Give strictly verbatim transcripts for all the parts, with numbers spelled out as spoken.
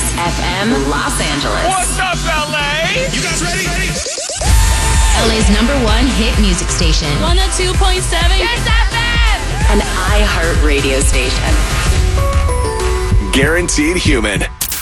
Kiss F M, Los Angeles. What's up, L A? You guys ready? ready? L A's number one hit music station. one oh two point seven Kiss F M. An iHeart radio station. Guaranteed human.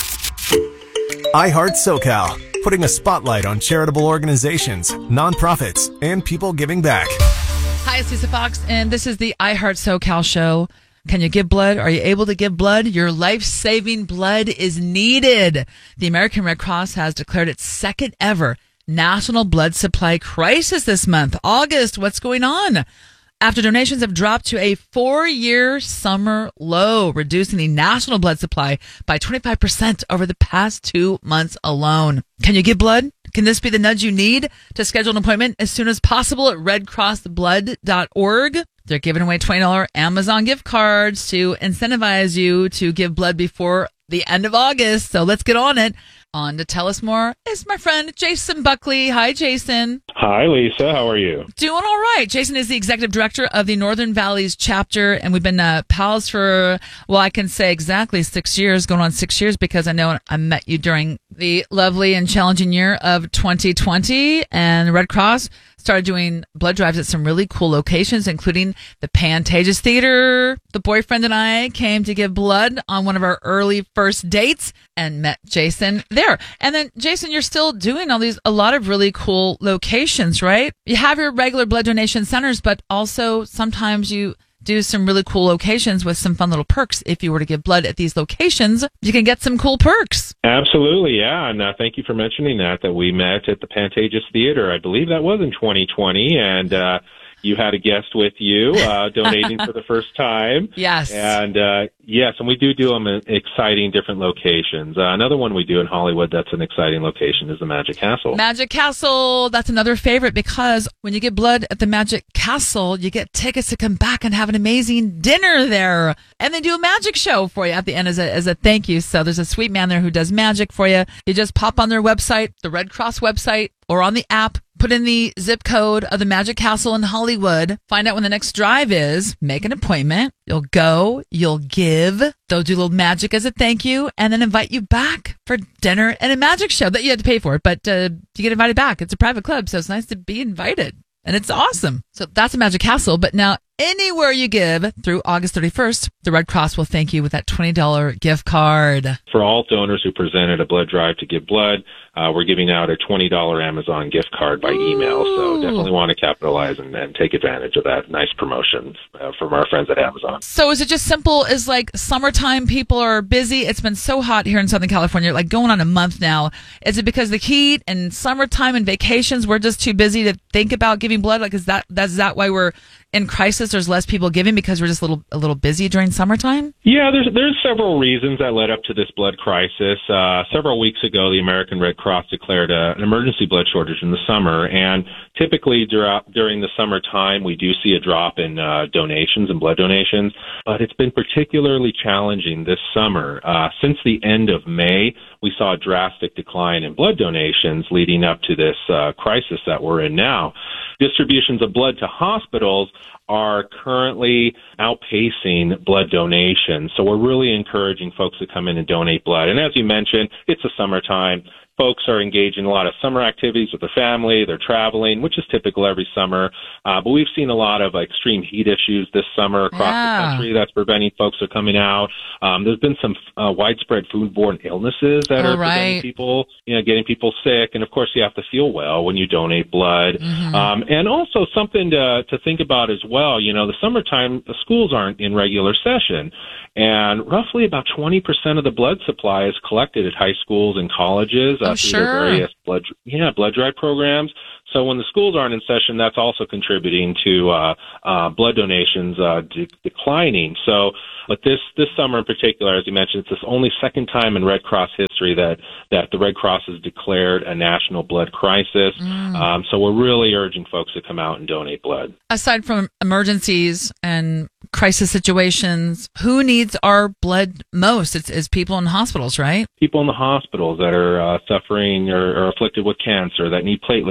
iHeart SoCal, putting a spotlight on charitable organizations, nonprofits, and people giving back. Hi, it's Lisa Fox, and this is the iHeart SoCal show. Can you give blood? Are you able to give blood? Your life-saving blood is needed. The American Red Cross has declared its second ever National Blood Supply Crisis this month. August, what's going on? After donations have dropped to a four-year summer low, reducing the national blood supply by twenty-five percent over the past two months alone. Can you give blood? Can this be the nudge you need to schedule an appointment as soon as possible at red cross blood dot org? They're giving away twenty dollars Amazon gift cards to incentivize you to give blood before the end of August. So let's get on it. On to tell us more is my friend Jason Buckley. Hi, Jason. Hi, Lisa. How are you? Doing all right. Jason is the executive director of the Northern Valleys chapter, and we've been uh, pals for, well, I can say exactly six years, going on six years, because I know I met you during the lovely and challenging year of twenty twenty, and Red Cross started doing blood drives at some really cool locations, including the Pantages Theater. The boyfriend and I came to give blood on one of our early first dates and met Jason there. And then, Jason, you're still doing all these, a lot of really cool locations, right? You have your regular blood donation centers, but also sometimes you do some really cool locations with some fun little perks. If you were to give blood at these locations, you can get some cool perks. Absolutely, yeah. And uh, thank you for mentioning that, that we met at the Pantages Theater. I believe that was in twenty twenty, and uh, you had a guest with you uh, donating for the first time. Yes. And uh, yes, and we do do them in exciting different locations. Uh, another one we do in Hollywood that's an exciting location is the Magic Castle. Magic Castle, that's another favorite, because when you get blood at the Magic Castle, you get tickets to come back and have an amazing dinner there. And they do a magic show for you at the end as a, as a thank you. So there's a sweet man there who does magic for you. You just pop on their website, the Red Cross website, or on the app. Put in the zip code of the Magic Castle in Hollywood. Find out when the next drive is. Make an appointment. You'll go. You'll give. They'll do a little magic as a thank you, and then invite you back for dinner and a magic show that you had to pay for. But uh, you get invited back. It's a private club, so it's nice to be invited. And it's awesome. So that's a Magic Castle. But now, anywhere you give through August thirty-first, the Red Cross will thank you with that twenty dollars gift card. For all donors who presented a blood drive to give blood, uh, we're giving out a twenty dollars Amazon gift card by email. So definitely want to capitalize and, and take advantage of that nice promotion uh, from our friends at Amazon. So is it just simple as like summertime, people are busy? It's been so hot here in Southern California, like going on a month now. Is it because the heat and summertime and vacations, we're just too busy to think about giving blood? Like, is that, that's that why we're in crisis? There's less people giving because we're just a little a little busy during summertime? Yeah, there's there's several reasons that led up to this blood crisis. Uh, several weeks ago, the American Red Cross declared a, an emergency blood shortage in the summer, and typically dur- during the summertime, we do see a drop in uh, donations and blood donations, but it's been particularly challenging this summer. Uh, since the end of May, we saw a drastic decline in blood donations leading up to this uh, crisis that we're in now. Distributions of blood to hospitals are currently outpacing blood donations. So we're really encouraging folks to come in and donate blood. And as you mentioned, it's the summertime. Folks are engaged in a lot of summer activities with their family. They're traveling, which is typical every summer. Uh, but we've seen a lot of extreme heat issues this summer across yeah. the country that's preventing folks from coming out. Um, there's been some uh, widespread foodborne illnesses that oh, are preventing right. people, you know, getting people sick. And of course, you have to feel well when you donate blood. Mm-hmm. Um, and also something to, to think about as well. You know, the summertime, the schools aren't in regular session. And roughly about twenty percent of the blood supply is collected at high schools and colleges uh, oh, through sure. their various blood, yeah, blood drive programs. So when the schools aren't in session, that's also contributing to uh, uh, blood donations uh, de- declining. So, but this this summer in particular, as you mentioned, it's the only second time in Red Cross history that that the Red Cross has declared a national blood crisis. Mm. Um, so we're really urging folks to come out and donate blood. Aside from emergencies and crisis situations, who needs our blood most? It's, it's people in hospitals, right? People in the hospitals that are uh, suffering or, or afflicted with cancer, that need platelet transfusions.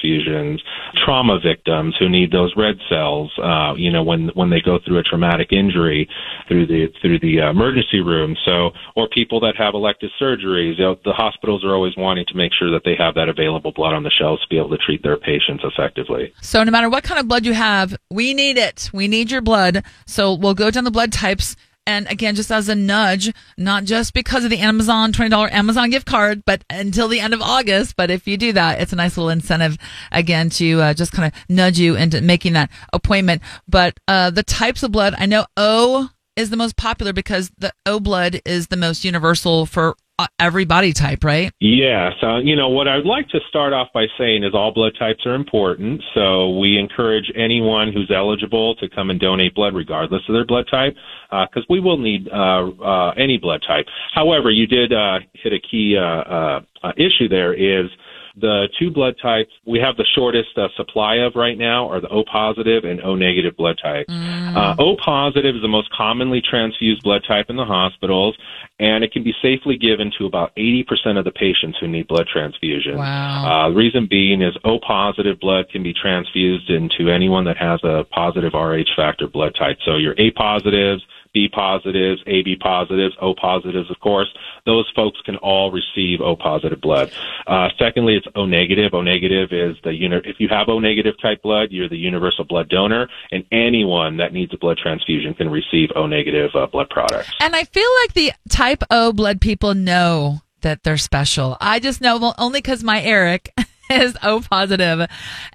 transfusions, trauma victims who need those red cells, uh, you know, when when they go through a traumatic injury through the through the uh, emergency room. So, or people that have elective surgeries. You know, the hospitals are always wanting to make sure that they have that available blood on the shelves to be able to treat their patients effectively. So no matter what kind of blood you have, we need it. We need your blood. So we'll go down the blood types. And again, just as a nudge, not just because of the Amazon twenty dollars Amazon gift card, but until the end of August. But if you do that, it's a nice little incentive, again, to uh, just kind of nudge you into making that appointment. But uh, the types of blood, I know O is the most popular because the O blood is the most universal for uh, every body type, right? Yeah. So, you know, what I'd like to start off by saying is all blood types are important. So we encourage anyone who's eligible to come and donate blood regardless of their blood type, because uh, we will need uh, uh, any blood type. However, you did uh, hit a key uh, uh, uh, issue there is the two blood types we have the shortest uh, supply of right now are the O positive and O negative blood type. Mm. Uh, O positive is the most commonly transfused blood type in the hospitals, and it can be safely given to about eighty percent of the patients who need blood transfusion. Wow. Uh, the reason being is O positive blood can be transfused into anyone that has a positive R H factor blood type. So your A positives, B positives, A B positives, O positives, of course, those folks can all receive O positive blood. Uh, secondly, it's O negative. O negative is the uni- if you have O negative type blood, you're the universal blood donor, and anyone that needs a blood transfusion can receive O negative uh, blood products. And I feel like the type O blood people know that they're special. I just know well, only because my Eric is O positive.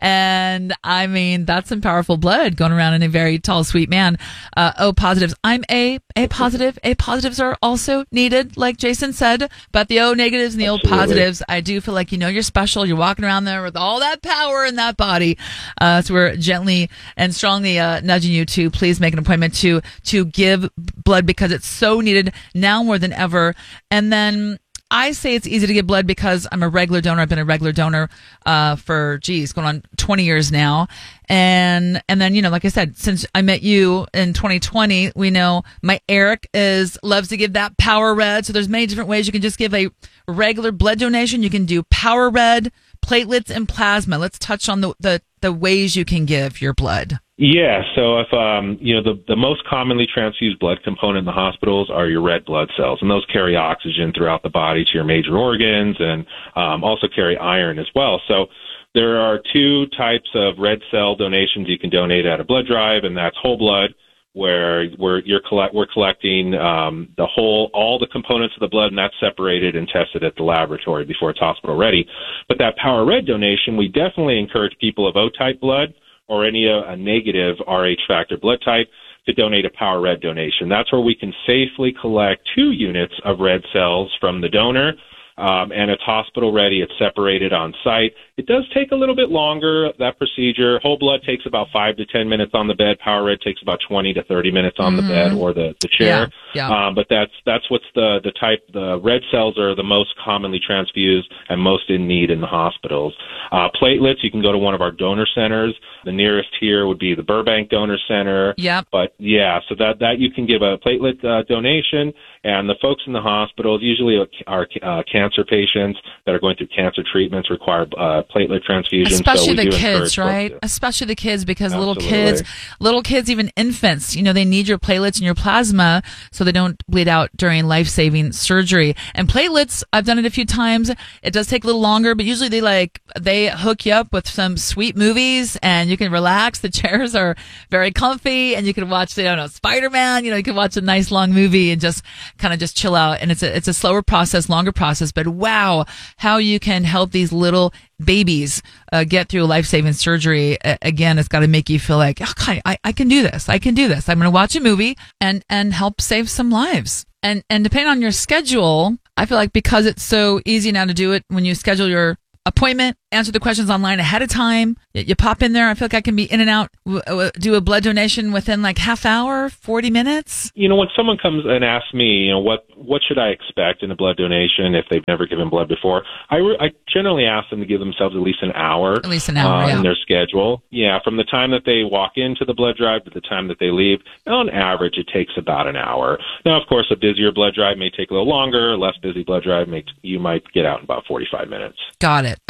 And I mean, that's some powerful blood going around in a very tall, sweet man. Uh, O positives. I'm A, A positive. A positives are also needed, like Jason said. But the O negatives and the Absolutely. O positives, I do feel like, you know, you're special. You're walking around there with all that power in that body. Uh, so we're gently and strongly uh, nudging you to please make an appointment to, to give blood because it's so needed now more than ever. And then I say it's easy to give blood because I'm a regular donor. I've been a regular donor uh, for, geez, going on twenty years now. And and then, you know, like I said, since I met you in twenty twenty, we know my Eric is loves to give that Power Red. So there's many different ways you can just give a regular blood donation. You can do Power Red, platelets, and plasma. Let's touch on the, the, the ways you can give your blood. Yeah, so if um, you know the the most commonly transfused blood component in the hospitals are your red blood cells, and those carry oxygen throughout the body to your major organs, and um, also carry iron as well. So there are two types of red cell donations you can donate at a blood drive, and that's whole blood, where we're you're collect we're collecting um, the whole all the components of the blood, and that's separated and tested at the laboratory before it's hospital ready. But that Power Red donation, we definitely encourage people of O type blood or any uh, a negative R H factor blood type to donate a Power Red donation. That's where we can safely collect two units of red cells from the donor, um, and it's hospital ready. It's separated on site. It does take a little bit longer, that procedure. Whole blood takes about five to ten minutes on the bed. Power Red takes about twenty to thirty minutes on mm-hmm. the bed or the, the chair. Yeah, yeah. Um, but that's that's what's the, the type. The red cells are the most commonly transfused and most in need in the hospitals. Uh, platelets, you can go to one of our donor centers. The nearest here would be the Burbank Donor Center. Yep. But yeah, so that, that you can give a platelet uh, donation. And the folks in the hospitals usually are uh, cancer patients that are going through cancer treatments require uh, platelet transfusion. Especially so the kids, right? Especially the kids, because Absolutely. little kids, little kids, even infants, you know, they need your platelets and your plasma so they don't bleed out during life-saving surgery. And platelets, I've done it a few times. It does take a little longer, but usually they like, they hook you up with some sweet movies and you can relax. The chairs are very comfy and you can watch, I don't know, Spider-Man, you know, you can watch a nice long movie and just kind of just chill out. And it's a, it's a slower process, longer process, but wow, how you can help these little babies uh, get through life-saving surgery. Uh, again, it's got to make you feel like, okay, I, I can do this. I can do this. I'm going to watch a movie and, and help save some lives. And, and depending on your schedule, I feel like because it's so easy now to do it when you schedule your appointment, answer the questions online ahead of time. You pop in there. I feel like I can be in and out, do a blood donation within like half hour, forty minutes. You know, when someone comes and asks me, you know, what, what should I expect in a blood donation if they've never given blood before, I, re- I generally ask them to give themselves at least an hour, at least an hour uh, yeah. in their schedule. Yeah, from the time that they walk into the blood drive to the time that they leave, on average, it takes about an hour. Now, of course, a busier blood drive may take a little longer. A less busy blood drive, may t- you might get out in about forty-five minutes. Got it. Okay, so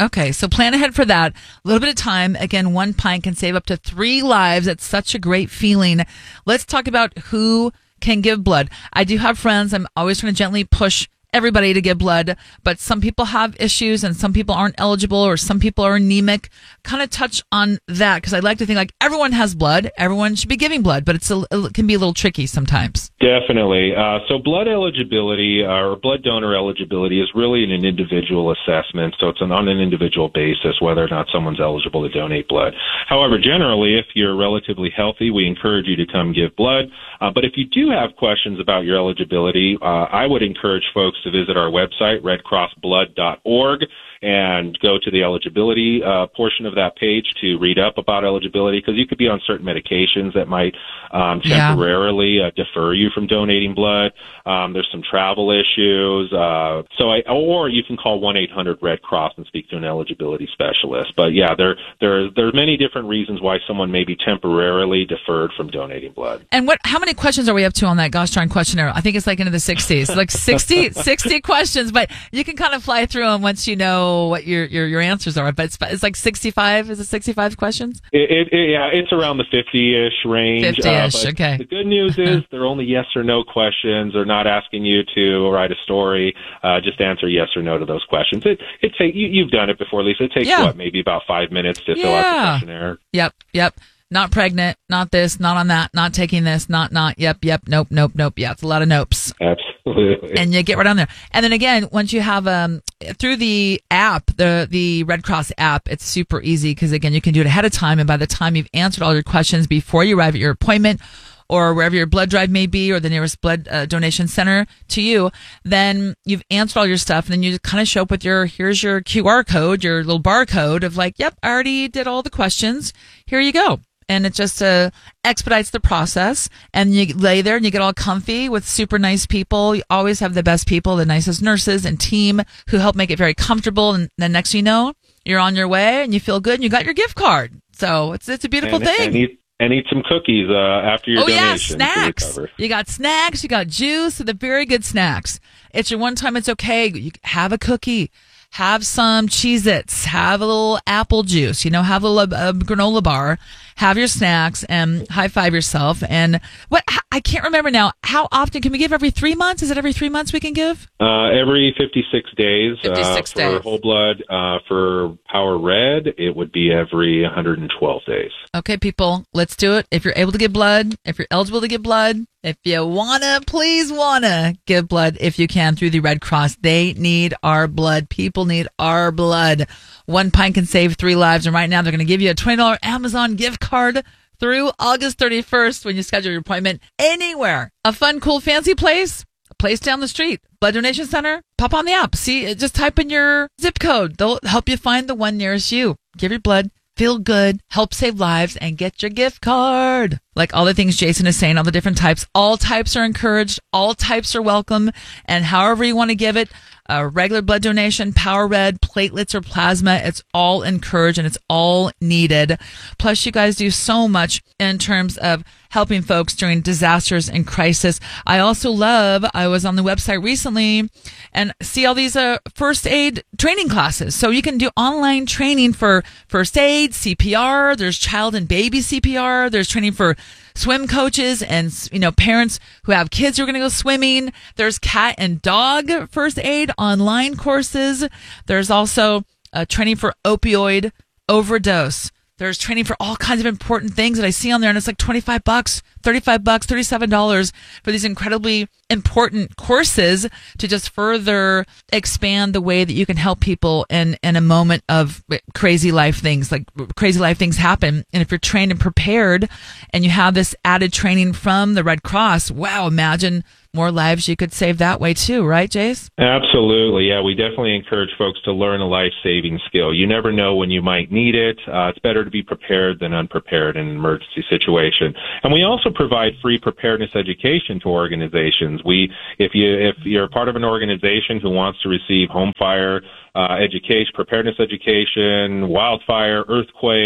plan ahead for that. A little bit of time. Again, one pint can save up to three lives. It's such a great feeling. Let's talk about who can give blood. I do have friends. I'm always trying to gently push everybody to give blood, but some people have issues and some people aren't eligible or some people are anemic. Kind of touch on that because I like to think like everyone has blood. Everyone should be giving blood, but it's a, it can be a little tricky sometimes. Definitely. Uh, so blood eligibility uh, or blood donor eligibility is really an individual assessment. So it's an, on an individual basis whether or not someone's eligible to donate blood. However, generally, if you're relatively healthy, we encourage you to come give blood. Uh, but if you do have questions about your eligibility, uh, I would encourage folks to visit our website, red cross blood dot org, and go to the eligibility uh, portion of that page to read up about eligibility, because you could be on certain medications that might um, temporarily yeah. uh, defer you from donating blood. Um, there's some travel issues. Uh, so, I, or you can call one eight hundred red cross and speak to an eligibility specialist. But yeah, there there there are many different reasons why someone may be temporarily deferred from donating blood. And what? How many questions are we up to on that gosh darn questionnaire? I think it's like into the sixties, like sixty, sixty questions. But you can kind of fly through them once you know what your your, your answers are. But it's, it's like sixty-five. Is it sixty-five questions? It, it, it, yeah, it's around the fifty-ish range. fifty-ish, uh, okay. The good news is they're only yes or no questions. They're not asking you to write a story. Uh, just answer yes or no to those questions. It it take you, you've done it before, Lisa. It takes yeah. what, maybe about five minutes to yeah. fill out the questionnaire. Yep, yep. Not pregnant, not this, not on that, not taking this, not, not, yep, yep, nope, nope, nope. Yeah, it's a lot of nopes. Absolutely. And you get right on there. And then again, once you have, um, through the app, the, the Red Cross app, it's super easy because again, you can do it ahead of time. And by the time you've answered all your questions before you arrive at your appointment or wherever your blood drive may be or the nearest blood uh, donation center to you, then you've answered all your stuff. And then you kind of show up with your, here's your Q R code, your little barcode of like, yep, I already did all the questions. Here you go. And it just uh, expedites the process. And you lay there and you get all comfy with super nice people. You always have the best people, the nicest nurses and team who help make it very comfortable. And then next thing you know, you're on your way and you feel good and you got your gift card. So it's it's a beautiful and, thing. And eat, and eat some cookies uh, after your oh, donation. Oh, yeah, snacks. You got snacks, you got juice, the very good snacks. It's your one time, it's okay. You have a cookie. Have some Cheez-Its, have a little apple juice, you know, have a little uh, granola bar, have your snacks and high five yourself. And what, I can't remember now, how often can we give? Every three months? Is it every three months we can give? Uh, every fifty-six days. fifty-six uh, for days. whole blood. Uh, for Power Red, it would be every one hundred twelve days. Okay, people, let's do it. If you're able to give blood, if you're eligible to give blood, if you wanna, please wanna give blood if you can through the Red Cross. They need our blood. People need our blood. One pint can save three lives. And right now they're going to give you a twenty dollars Amazon gift card through August thirty-first when you schedule your appointment anywhere. A fun, cool, fancy place, a place down the street, blood donation center. Pop on the app. See, just type in your zip code. They'll help you find the one nearest you. Give your blood. Feel good, help save lives, and get your gift card. Like all the things Jason is saying, all the different types, all types are encouraged, all types are welcome, and however you want to give it, a regular blood donation, Power Red, platelets, or plasma, it's all encouraged and it's all needed. Plus, you guys do so much in terms of helping folks during disasters and crisis. I also love, I was on the website recently and see all these uh, first aid training classes. So you can do online training for first aid, C P R, there's child and baby C P R, there's training for swim coaches and, you know, parents who have kids who are going to go swimming. There's cat and dog first aid online courses. There's also uh, training for opioid overdose. There's training for all kinds of important things that I see on there, and it's like twenty-five bucks, thirty-five bucks, thirty-seven dollars for these incredibly important courses to just further expand the way that you can help people in, in a moment of crazy life things, like crazy life things happen. And if you're trained and prepared and you have this added training from the Red Cross, wow, imagine more lives you could save that way too, right, Jace? Absolutely. Yeah, we definitely encourage folks to learn a life-saving skill. You never know when you might need it. Uh, it's better to be prepared than unprepared in an emergency situation. And we also provide free preparedness education to organizations. We, if you, if you're part of an organization who wants to receive home fire uh, education, preparedness education, wildfire, earthquake,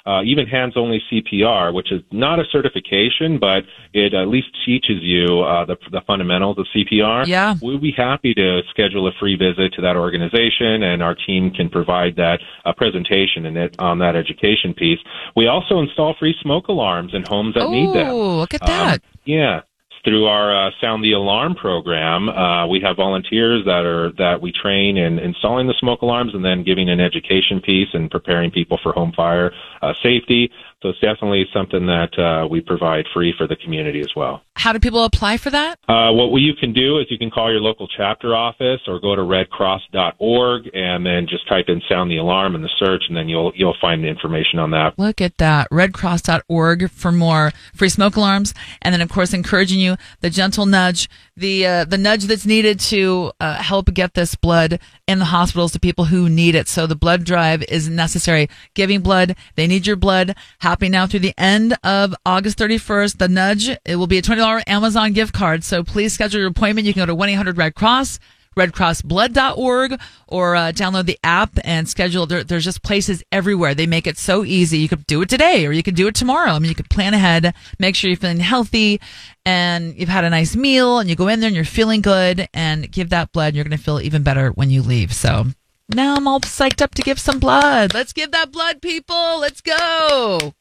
uh, even hands-only C P R, which is not a certification, but it at least teaches you uh, the, the fundamentals of C P R. Yeah. We'd be happy to schedule a free visit to that organization, and our team can provide that uh, presentation and it, on that education piece. We also install free smoke alarms in homes that need them. Oh, look at that. Um, yeah. Through our uh, Sound the Alarm program, uh, we have volunteers that are that we train in installing the smoke alarms and then giving an education piece and preparing people for home fire uh, safety. So it's definitely something that uh, we provide free for the community as well. How do people apply for that? Uh, what you can do is you can call your local chapter office or go to red cross dot org and then just type in Sound the Alarm in the search, and then you'll you'll find the information on that. Look at that. red cross dot org for more free smoke alarms. And then, of course, encouraging you, the gentle nudge, the uh, the nudge that's needed to uh, help get this blood in the hospitals to people who need it. So the blood drive is necessary. Giving blood, they need your blood. Happening now through the end of August thirty-first. The nudge, it will be a twenty dollars Amazon gift card. So please schedule your appointment. You can go to one eight hundred red cross, red cross blood dot org, or uh, download the app and schedule. There, there's just places everywhere. They make it so easy. You could do it today or you could do it tomorrow. I mean, you could plan ahead, make sure you're feeling healthy and you've had a nice meal and you go in there and you're feeling good and give that blood. And you're going to feel even better when you leave. So now I'm all psyched up to give some blood. Let's give that blood, people. Let's go.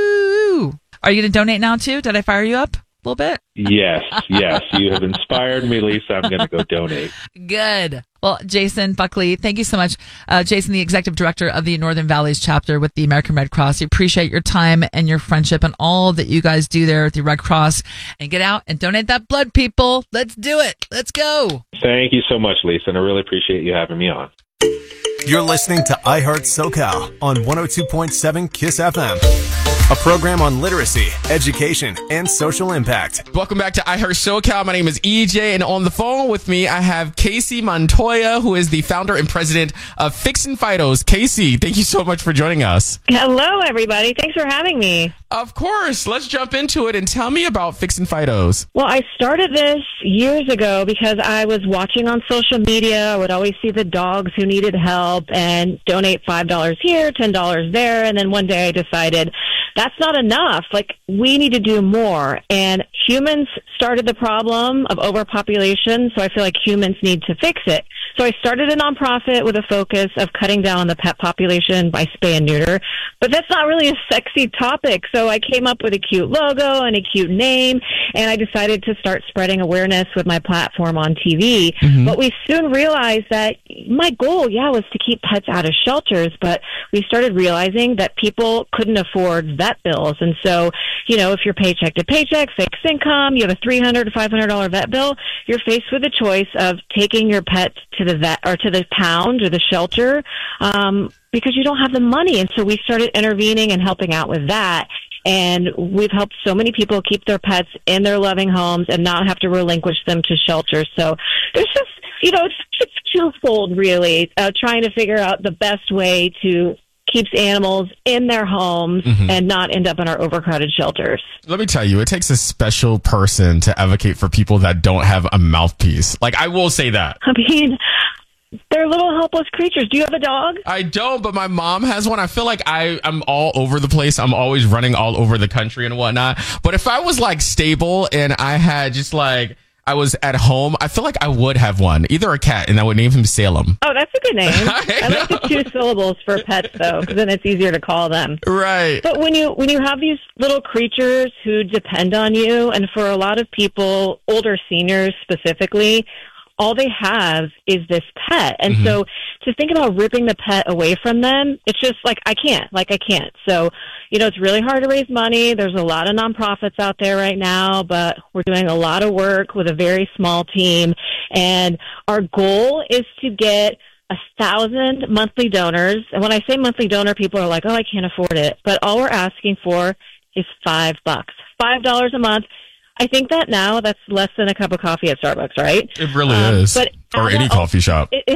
Woo! Are you going to donate now too? Did I fire you up a little bit? Yes, yes. You have inspired me, Lisa. I'm going to go donate. Good. Well, Jason Buckley, thank you so much. Uh, Jason, the executive director of the Northern Valleys chapter with the American Red Cross. We appreciate your time and your friendship and all that you guys do there at the Red Cross. And get out and donate that blood, people. Let's do it. Let's go. Thank you so much, Lisa, and I really appreciate you having me on. You're listening to iHeart SoCal on one oh two point seven KISS F M, a program on literacy, education, and social impact. Welcome back to iHeart SoCal. My name is E J, and on the phone with me, I have Casey Montoya, who is the founder and president of Fixin' Fidos. Casey, thank you so much for joining us. Hello, everybody. Thanks for having me. Of course. Let's jump into it and tell me about Fixin' Fidos. Well, I started this years ago because I was watching on social media. I would always see the dogs who needed help and donate five dollars here, ten dollars there. And then one day I decided that's not enough. Like, we need to do more. And humans started the problem of overpopulation, so I feel like humans need to fix it. So I started a nonprofit with a focus of cutting down on the pet population by spay and neuter. But that's not really a sexy topic. So I came up with a cute logo and a cute name, and I decided to start spreading awareness with my platform on T V. Mm-hmm. But we soon realized that my goal, yeah, was to keep pets out of shelters, but we started realizing that people couldn't afford vet bills. And so, you know, if you're paycheck to paycheck, fixed income, you have a three hundred dollars to five hundred dollars vet bill, you're faced with a choice of taking your pet to the vet or to the pound or the shelter um, because you don't have the money. And so we started intervening and helping out with that. And we've helped so many people keep their pets in their loving homes and not have to relinquish them to shelters. So there's just, you know, it's, it's twofold, really, uh, trying to figure out the best way to keep animals in their homes mm-hmm. and not end up in our overcrowded shelters. Let me tell you, it takes a special person to advocate for people that don't have a mouthpiece. Like, I will say that. I mean, they're little helpless creatures. Do you have a dog? I don't, but my mom has one. I feel like I, I'm all over the place. I'm always running all over the country and whatnot. But if I was like stable and I had just like, I was at home, I feel like I would have one, either a cat, and I would name him Salem. Oh, that's a good name. I, I like the two syllables for pets, though, because then it's easier to call them. Right. But when you when you have these little creatures who depend on you, and for a lot of people, older seniors specifically, all they have is this pet. And mm-hmm. so to think about ripping the pet away from them, it's just like, I can't, like I can't. So, you know, it's really hard to raise money. There's a lot of nonprofits out there right now, but we're doing a lot of work with a very small team. And our goal is to get a thousand monthly donors. And when I say monthly donor, people are like, oh, I can't afford it. But all we're asking for is five bucks, five dollars a month. I think that now that's less than a cup of coffee at Starbucks, right? It really um, is. But or any coffee shop. It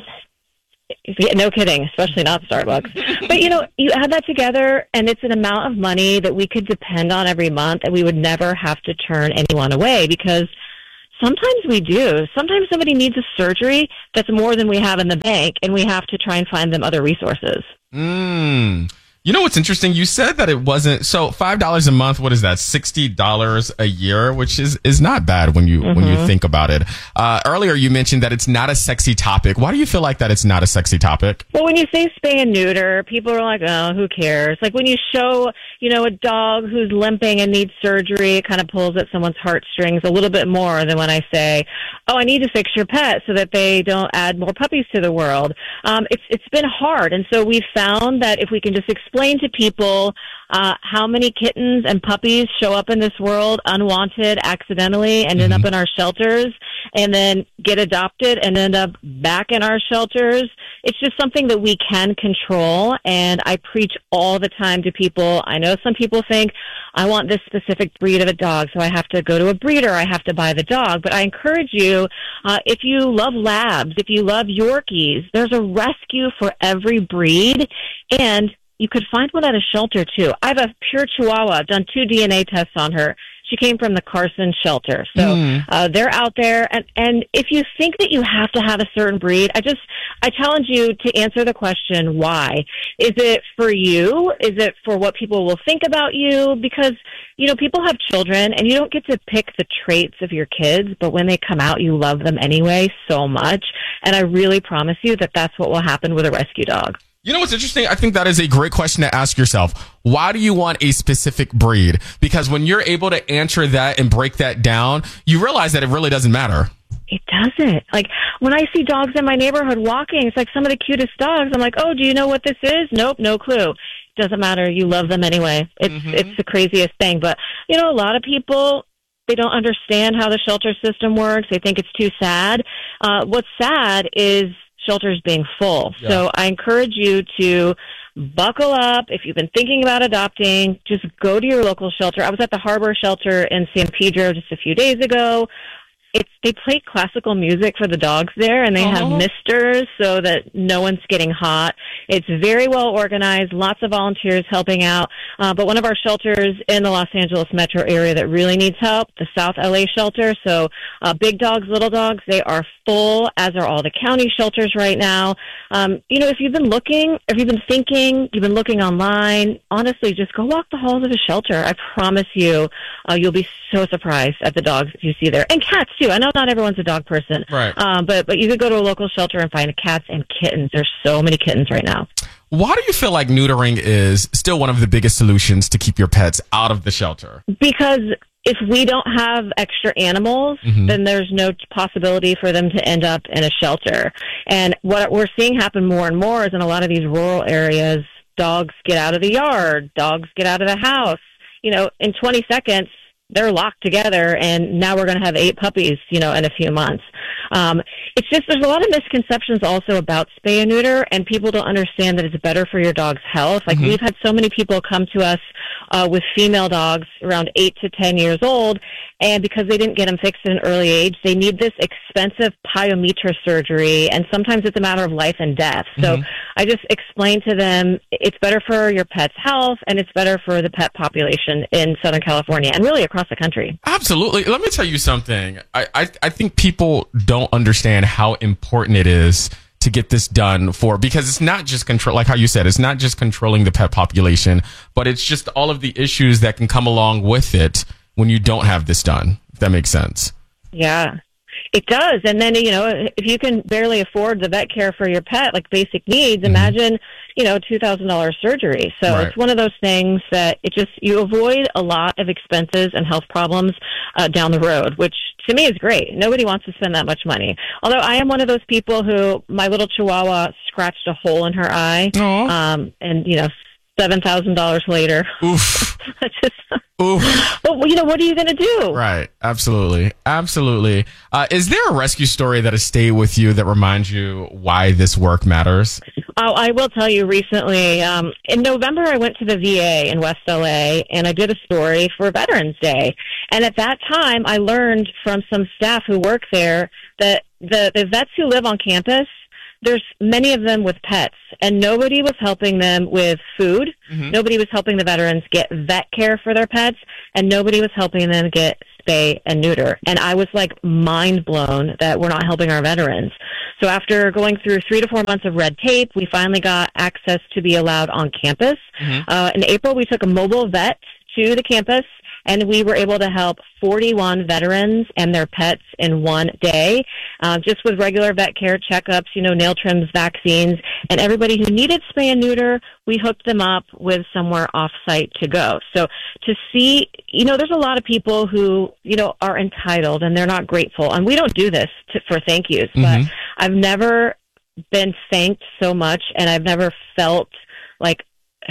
is. Yeah, no kidding, especially not Starbucks. But, you know, you add that together, and it's an amount of money that we could depend on every month, and we would never have to turn anyone away, because sometimes we do. Sometimes somebody needs a surgery that's more than we have in the bank, and we have to try and find them other resources. Mm. You know what's interesting? You said that it wasn't so five dollars a month. What is that? Sixty dollars a year, which is is not bad when you mm-hmm. when you think about it. Uh, earlier, you mentioned that it's not a sexy topic. Why do you feel like that it's not a sexy topic? Well, when you say spay and neuter, people are like, "Oh, who cares?" Like when you show, you know, a dog who's limping and needs surgery, it kind of pulls at someone's heartstrings a little bit more than when I say, "Oh, I need to fix your pet so that they don't add more puppies to the world." Um, it's it's been hard, and so we've found that if we can just explain to people uh, how many kittens and puppies show up in this world unwanted, accidentally, and end mm-hmm. up in our shelters, and then get adopted and end up back in our shelters. It's just something that we can control, and I preach all the time to people. I know some people think, I want this specific breed of a dog, so I have to go to a breeder, I have to buy the dog. But I encourage you, uh, if you love labs, if you love Yorkies, there's a rescue for every breed, and you could find one at a shelter, too. I have a pure Chihuahua. I've done two D N A tests on her. She came from the Carson shelter. So mm. uh, they're out there. And, and if you think that you have to have a certain breed, I just, I challenge you to answer the question, why? Is it for you? Is it for what people will think about you? Because, you know, people have children and you don't get to pick the traits of your kids, but when they come out, you love them anyway so much. And I really promise you that that's what will happen with a rescue dog. You know what's interesting? I think that is a great question to ask yourself. Why do you want a specific breed? Because when you're able to answer that and break that down, you realize that it really doesn't matter. It doesn't. Like, when I see dogs in my neighborhood walking, it's like some of the cutest dogs. I'm like, oh, do you know what this is? Nope, no clue. Doesn't matter. You love them anyway. It's mm-hmm. it's the craziest thing. But, you know, a lot of people, they don't understand how the shelter system works. They think it's too sad. Uh, what's sad is shelters being full. Yeah. So I encourage you to buckle up. If you've been thinking about adopting, just go to your local shelter. I was at the Harbor Shelter in San Pedro just a few days ago. It's they play classical music for the dogs there, and they uh-huh. have misters so that no one's getting hot. It's very well organized, lots of volunteers helping out. Uh, but one of our shelters in the Los Angeles metro area that really needs help, the South L A shelter. So uh, big dogs, little dogs, they are full, as are all the county shelters right now. Um, you know, if you've been looking, if you've been thinking, you've been looking online, honestly, just go walk the halls of a shelter. I promise you, uh, you'll be so surprised at the dogs that you see there. And cats, too. I know not everyone's a dog person, right? Um, but but you could go to a local shelter and find cats and kittens. There's so many kittens right now. Why do you feel like neutering is still one of the biggest solutions to keep your pets out of the shelter? Because if we don't have extra animals, mm-hmm. then there's no possibility for them to end up in a shelter. And what we're seeing happen more and more is in a lot of these rural areas, dogs get out of the yard, dogs get out of the house. You know, in twenty seconds, they're locked together, and now we're going to have eight puppies, you know, in a few months. Um, it's just, there's a lot of misconceptions also about spay and neuter, and people don't understand that it's better for your dog's health. Like, mm-hmm. we've had so many people come to us uh, with female dogs around eight to ten years old, and because they didn't get them fixed at an early age, they need this expensive pyometra surgery, and sometimes it's a matter of life and death. So mm-hmm. I just explain to them it's better for your pet's health, and it's better for the pet population in Southern California, and really across the country. Absolutely. Let me tell you something. I, I, I think people don't understand how important it is to get this done for, because it's not just control, like how you said, it's not just controlling the pet population, but it's just all of the issues that can come along with it when you don't have this done, if that makes sense. Yeah, it does. And then, you know, if you can barely afford the vet care for your pet, like basic needs, mm-hmm. imagine, you know, two thousand dollars surgery. So right. It's one of those things that it just, you avoid a lot of expenses and health problems uh, down the road, which to me is great. Nobody wants to spend that much money. Although I am one of those people who, my little Chihuahua scratched a hole in her eye. Um, and, you know, seven thousand dollars later. Oof. just, Oof. But, you know, what are you going to do? Right. Absolutely. Absolutely. Uh, is there a rescue story that has stayed with you that reminds you why this work matters? Oh, I will tell you recently, um, in November, I went to the V A in West L A, and I did a story for Veterans Day. And at that time, I learned from some staff who work there that the, the vets who live on campus, there's many of them with pets, and nobody was helping them with food. Mm-hmm. Nobody was helping the veterans get vet care for their pets, and nobody was helping them get spay and neuter. And I was like mind blown that we're not helping our veterans. So after going through three to four months of red tape, we finally got access to be allowed on campus. Mm-hmm. Uh, in April, we took a mobile vet to the campus, and we were able to help forty-one veterans and their pets in one day, uh, just with regular vet care checkups, you know, nail trims, vaccines, and everybody who needed spay and neuter, we hooked them up with somewhere off-site to go. So to see, you know, there's a lot of people who, you know, are entitled and they're not grateful, and we don't do this to, for thank yous, mm-hmm. but I've never been thanked so much, and I've never felt like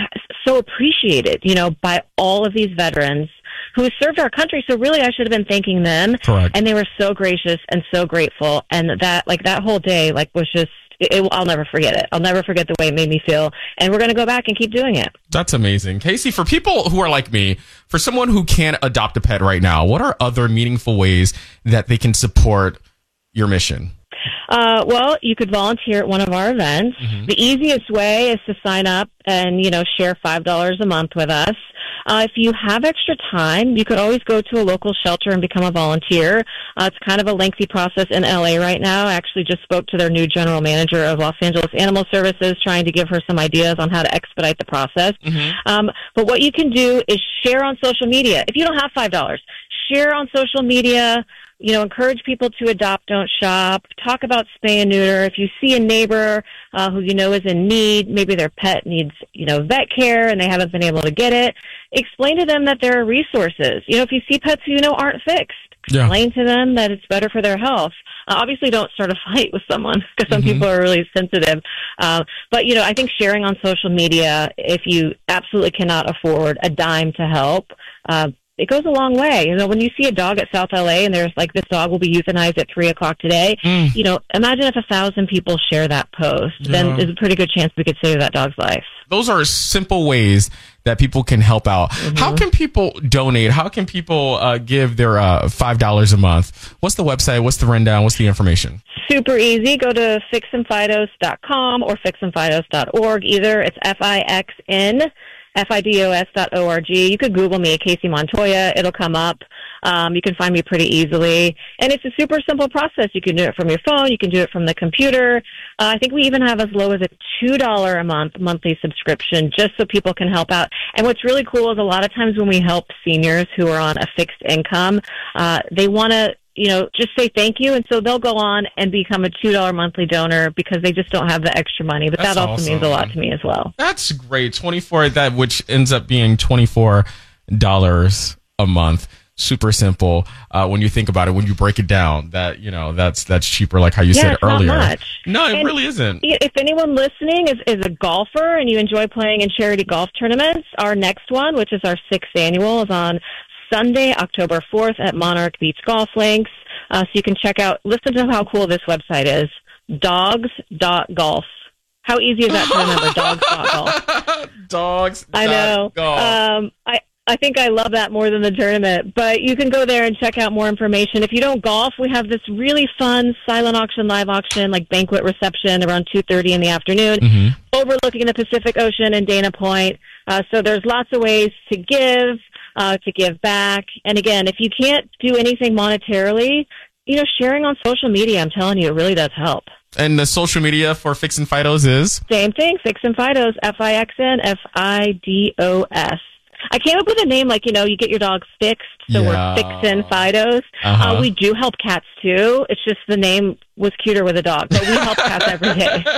so appreciated, you know, by all of these veterans who served our country. So really, I should have been thanking them. Correct. And they were so gracious and so grateful. And that, like, that whole day, like, was just, it, it, I'll never forget it. I'll never forget the way it made me feel. And we're going to go back and keep doing it. That's amazing. Casey, for people who are like me, for someone who can't adopt a pet right now, what are other meaningful ways that they can support your mission? Uh, well, you could volunteer at one of our events. Mm-hmm. The easiest way is to sign up and, you know, share five dollars a month with us. Uh, if you have extra time, you could always go to a local shelter and become a volunteer. Uh, it's kind of a lengthy process in L A right now. I actually just spoke to their new general manager of Los Angeles Animal Services, trying to give her some ideas on how to expedite the process. Mm-hmm. Um, but what you can do is share on social media. If you don't have five dollars, share on social media. You know, encourage people to adopt, don't shop. Talk about spay and neuter. If you see a neighbor uh, who you know is in need, maybe their pet needs, you know, vet care and they haven't been able to get it, explain to them that there are resources. You know, if you see pets who you know aren't fixed, yeah. explain to them that it's better for their health. Uh, obviously, don't start a fight with someone because some mm-hmm. people are really sensitive. Uh, but, you know, I think sharing on social media, if you absolutely cannot afford a dime to help, uh, it goes a long way. You know, when you see a dog at South L A and there's like, this dog will be euthanized at three o'clock today, mm. you know, imagine if a thousand people share that post, yeah. then there's a pretty good chance we could save that dog's life. Those are simple ways that people can help out. Mm-hmm. How can people donate? How can people uh, give their uh, five dollars a month? What's the website? What's the rundown? What's the information? Super easy. Go to fix and fidos dot com or fix and fidos dot org. Either it's F I X N F I D O S dot org. You could Google me, Casey Montoya. It'll come up. Um, you can find me pretty easily. And it's a super simple process. You can do it from your phone. You can do it from the computer. Uh, I think we even have as low as a two dollars a month monthly subscription just so people can help out. And what's really cool is a lot of times when we help seniors who are on a fixed income, uh, they want to, you know, just say thank you. And so they'll go on and become a two dollars monthly donor because they just don't have the extra money. But That's that also awesome. means a lot to me as well. That's great. twenty-four that which ends up being twenty-four dollars a month. Super simple. Uh, when you think about it, when you break it down, that, you know, that's, that's cheaper. Like how you yeah, said it's earlier. Not much. No, it and really isn't. If anyone listening is, is a golfer and you enjoy playing in charity golf tournaments, our next one, which is our sixth annual, is on Sunday, October fourth at Monarch Beach Golf Links. Uh, so you can check out, listen to how cool this website is, dogs dot golf. How easy is that to remember, dogs dot golf? Dogs. I know. Golf. Um, I, I think I love that more than the tournament, but you can go there and check out more information. If you don't golf, we have this really fun silent auction, live auction, like banquet reception around two thirty in the afternoon, mm-hmm. overlooking the Pacific Ocean and Dana Point. Uh, so there's lots of ways to give. Uh, to give back. And again, if you can't do anything monetarily, you know, sharing on social media, I'm telling you, it really does help. And the social media for Fix and Fidos is? Same thing, Fix and Fidos, F I X N F I D O S. I came up with a name like, you know, you get your dog fixed, so yeah. we're Fixin' Fidos. Uh-huh. Uh, we do help cats, too. It's just the name was cuter with a dog, but we help cats every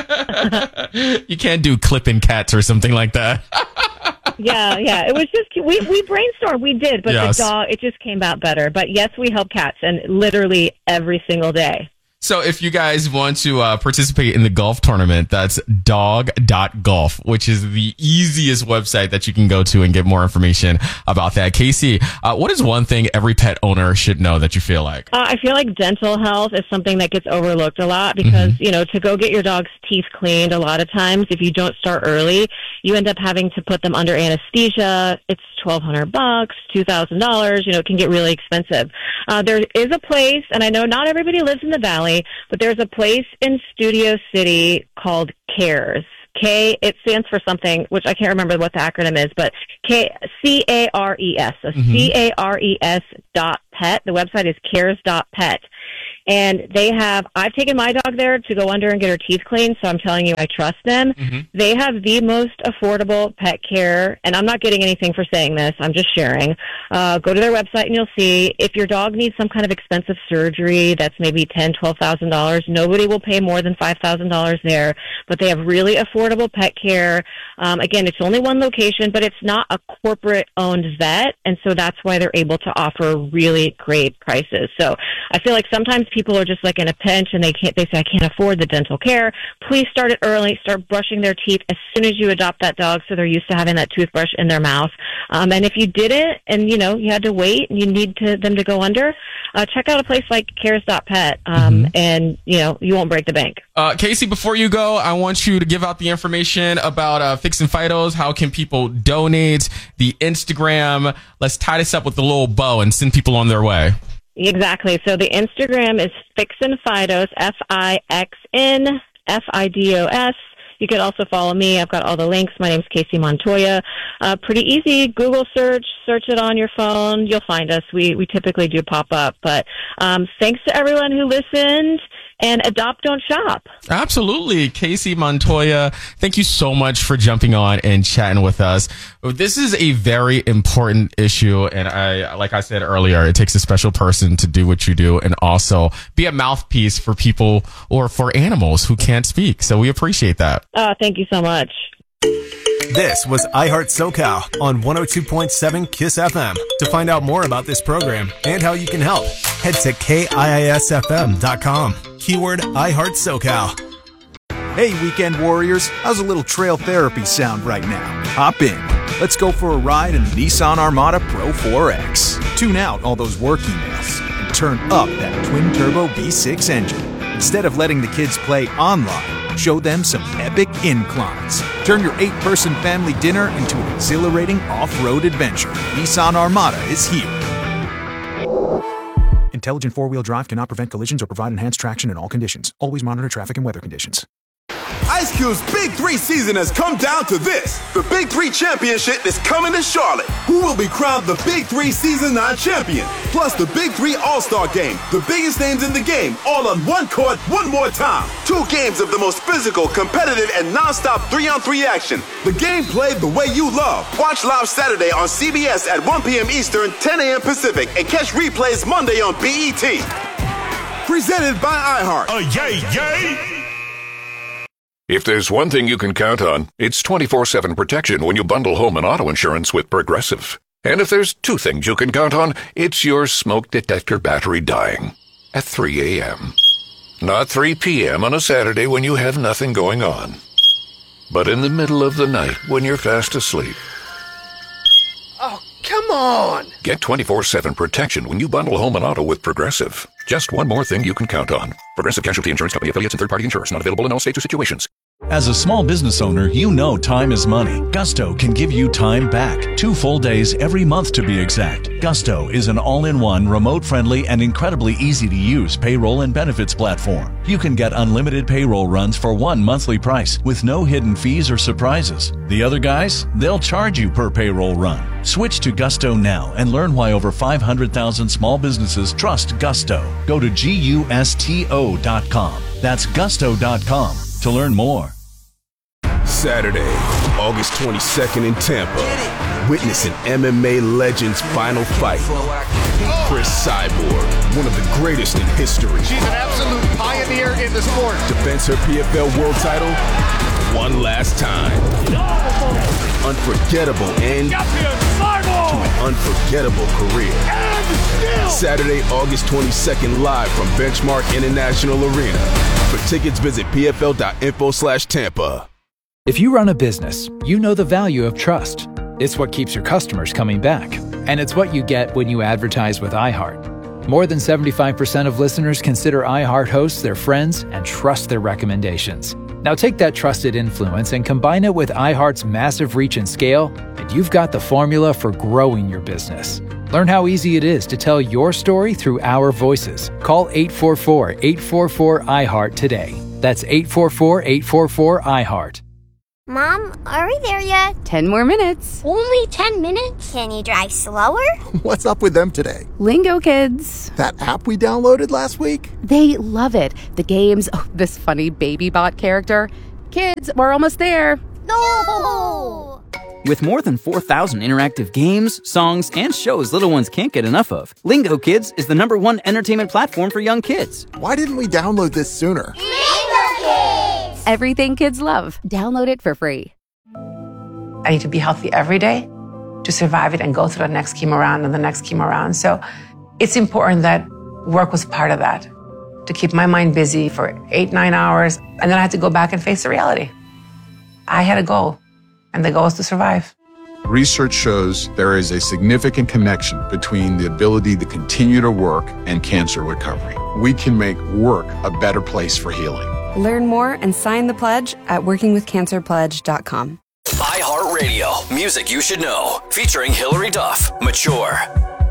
day. You can't do clipping cats or something like that. yeah, yeah. It was just, we, we brainstormed, we did, but yes. the dog, it just came out better. But yes, we help cats, and literally every single day. So if you guys want to uh, participate in the golf tournament, that's dog dot golf, which is the easiest website that you can go to and get more information about that. Casey, uh, what is one thing every pet owner should know that you feel like? Uh, I feel like dental health is something that gets overlooked a lot because, mm-hmm. you know, to go get your dog's teeth cleaned, a lot of times, if you don't start early, you end up having to put them under anesthesia. It's twelve hundred bucks, two thousand dollars. You know, it can get really expensive. Uh, there is a place, and I know not everybody lives in the Valley, but there's a place in Studio City called CARES. K, it stands for something, which I can't remember what the acronym is, but K, C A R E S. So mm-hmm. C A R E S dot pet. The website is cares dot pet. And they have, I've taken my dog there to go under and get her teeth cleaned, so I'm telling you, I trust them. Mm-hmm. They have the most affordable pet care, and I'm not getting anything for saying this, I'm just sharing. Uh, go to their website and you'll see if your dog needs some kind of expensive surgery that's maybe ten thousand dollars, twelve thousand dollars, nobody will pay more than five thousand dollars there, but they have really affordable pet care. Um, again, it's only one location, but it's not a corporate-owned vet, and so that's why they're able to offer really great prices. So I feel like sometimes people are just like in a pinch and they can't, they say, I can't afford the dental care. Please start it early. Start brushing their teeth as soon as you adopt that dog so they're used to having that toothbrush in their mouth. Um, and if you didn't and, you know, you had to wait and you need to, them to go under, uh, check out a place like cares dot pet, um, mm-hmm. and, you know, you won't break the bank. Uh, Casey, before you go, I want you to give out the information about uh, Fixin' Fidos. How can people donate? The Instagram. Let's tie this up with a little bow and send people on their way. Exactly. So the Instagram is Fixin' Fidos, F I X N F I D O S. You could also follow me. I've got all the links. My name's Casey Montoya. Uh, pretty easy. Google search, search it on your phone. You'll find us. We we typically do pop up. But um, thanks to everyone who listened. And adopt, don't shop. Absolutely. Casey Montoya, thank you so much for jumping on and chatting with us. This is a very important issue. And I, like I said earlier, it takes a special person to do what you do and also be a mouthpiece for people or for animals who can't speak. So we appreciate that. Uh, thank you so much. This was iHeart SoCal on one oh two point seven KISS F M. To find out more about this program and how you can help, head to K I I S F M dot com. Keyword iHeart SoCal. Hey, weekend warriors, how's a little trail therapy sound right now? Hop in. Let's go for a ride in the Nissan Armada Pro four X. Tune out all those work emails and turn up that twin-turbo V six engine. Instead of letting the kids play online, show them some epic inclines. Turn your eight-person family dinner into an exhilarating off-road adventure. Nissan Armada is here. Intelligent four-wheel drive cannot prevent collisions or provide enhanced traction in all conditions. Always monitor traffic and weather conditions. Ice Cube's Big Three season has come down to this. The Big Three Championship is coming to Charlotte. Who will be crowned the Big Three Season nine champion? Plus the Big Three All-Star Game. The biggest names in the game, all on one court, one more time. Two games of the most physical, competitive, and non-stop three-on-three action. The game played the way you love. Watch live Saturday on C B S at one p.m. Eastern, ten a.m. Pacific, and catch replays Monday on B E T. Presented by iHeart. Oh, yay, yay! If there's one thing you can count on, it's twenty-four seven protection when you bundle home and auto insurance with Progressive. And if there's two things you can count on, it's your smoke detector battery dying at three a.m. Not three p.m. on a Saturday when you have nothing going on, but in the middle of the night when you're fast asleep. Oh, come on! Get twenty-four seven protection when you bundle home and auto with Progressive. Just one more thing you can count on. Progressive Casualty Insurance Company affiliates and third-party insurers. Not available in all states or situations. As a small business owner, you know time is money. Gusto can give you time back. Two full days every month to be exact. Gusto is an all-in-one, remote-friendly, and incredibly easy-to-use payroll and benefits platform. You can get unlimited payroll runs for one monthly price with no hidden fees or surprises. The other guys, they'll charge you per payroll run. Switch to Gusto now and learn why over five hundred thousand small businesses trust Gusto. Go to gusto dot com. That's gusto dot com to learn more. Saturday, August twenty-second in Tampa. Witness an M M A legend's final fight. Chris Cyborg, one of the greatest in history. She's an absolute pioneer in the sport. Defends her P F L world title one last time. Unforgettable end to an unforgettable career. Saturday, August twenty-second, live from Benchmark International Arena. For tickets, visit P F L dot info slash Tampa. If you run a business, you know the value of trust. It's what keeps your customers coming back. And it's what you get when you advertise with iHeart. More than seventy-five percent of listeners consider iHeart hosts their friends and trust their recommendations. Now take that trusted influence and combine it with iHeart's massive reach and scale, and you've got the formula for growing your business. Learn how easy it is to tell your story through our voices. Call eight four four, eight four four, I HEART today. That's eight four four, eight four four, I HEART. Mom, are we there yet? Ten more minutes. Only ten minutes? Can you drive slower? What's up with them today? Lingo Kids. That app we downloaded last week? They love it. The games, oh, this funny baby bot character. Kids, we're almost there. No! With more than four thousand interactive games, songs, and shows little ones can't get enough of, Lingo Kids is the number one entertainment platform for young kids. Why didn't we download this sooner? Lingo Kids! Everything kids love. Download it for free. I need to be healthy every day to survive it and go through the next chemo round and the next chemo round. So it's important that work was part of that, to keep my mind busy for eight, nine hours. And then I had to go back and face the reality. I had a goal, and the goal is to survive. Research shows there is a significant connection between the ability to continue to work and cancer recovery. We can make work a better place for healing. Learn more and sign the pledge at working with cancer pledge dot com. iHeartRadio, music you should know, featuring Hillary Duff, Mature.